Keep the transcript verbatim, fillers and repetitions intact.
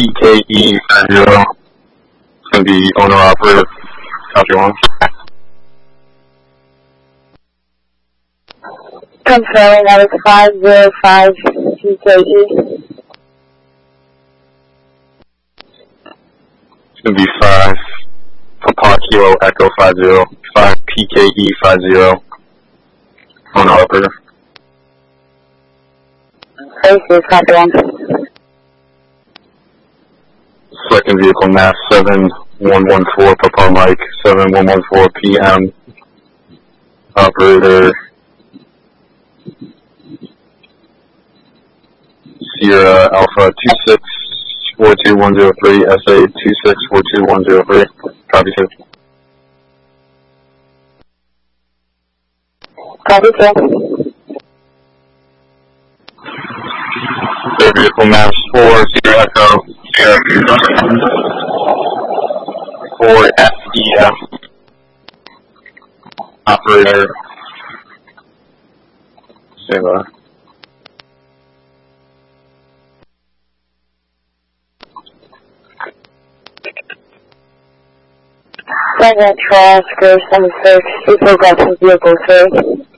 P K E five zero. It's going to be owner operator. Copy one. Confirming that is five zero five P K E. It's going to be five Papa Kilo Echo five zero. five P K E five zero. Owner operator. Basis, copy one. Second vehicle mass seven one one four Papa Mike seven one one four P M. Operator Sierra Alpha two six four two one zero three S A two six four two one zero three. Copy two. Copy two. Third vehicle mass four Sierra Echo Sierra four S E F. Operator Seva. Second Charles Gross on the search, April Gulf Vehicle three.